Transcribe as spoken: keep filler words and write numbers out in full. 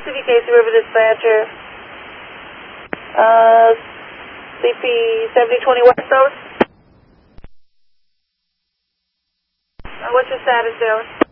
City Casey River dispatcher. Uh, C P seventy twenty West Coast. Uh, what's your status there?